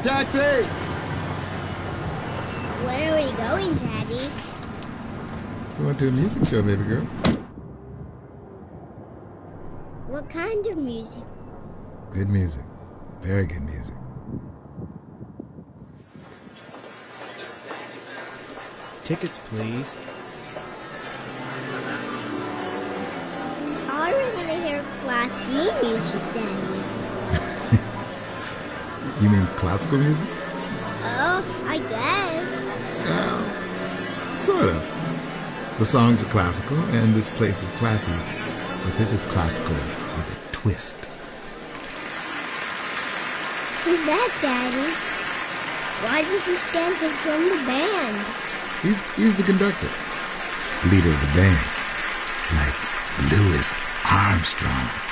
Taxi! Where are we going, Daddy? We went to a music show, baby girl. What kind of music? Good music. Very good music. Tickets, please. I want to hear Class C music, Daddy. You mean classical music? Oh, I guess. Sort of. The songs are classical, and this place is classy. But this is classical with a twist. Who's that, Daddy? Why does he stand in front of the band? He's the conductor. Leader of the band. Like Louis Armstrong.